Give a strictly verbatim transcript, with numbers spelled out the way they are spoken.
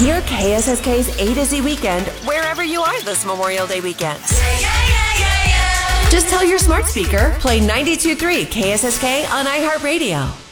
Hear K S S K's A to Z Weekend wherever you are this Memorial Day weekend. Yeah, yeah, yeah, yeah, yeah. Just tell your smart speaker, play ninety-two point three K S S K on iHeartRadio.